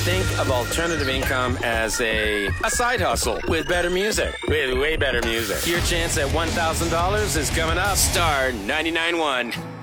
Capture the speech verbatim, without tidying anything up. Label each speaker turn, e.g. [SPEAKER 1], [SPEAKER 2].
[SPEAKER 1] Think of alternative income as a, a side hustle with better music, with way better music. Your chance at one thousand dollars is coming up. Star ninety-nine point one.